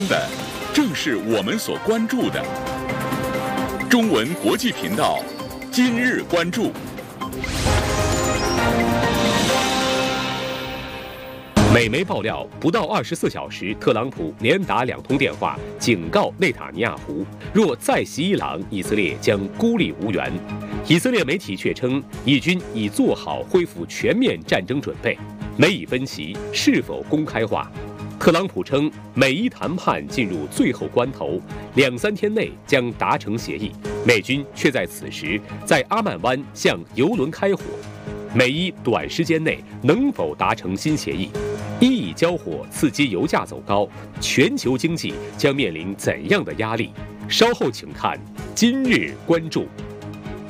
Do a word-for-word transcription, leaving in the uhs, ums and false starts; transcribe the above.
的正是我们所关注的。中文国际频道今日关注。 美媒爆料，不到二十四小时，特朗普连打两通电话，警告内塔尼亚胡，若再袭伊朗，以色列将孤立无援。以色列媒体却称，以军已做好恢复全面战争准备。美以分歧，是否公开化？特朗普称，美伊谈判进入最后关头，两三天内将达成协议。美军却在此时在阿曼湾向油轮开火。美伊短时间内能否达成新协议？伊以交火刺激油价走高，全球经济将面临怎样的压力？稍后请看今日关注。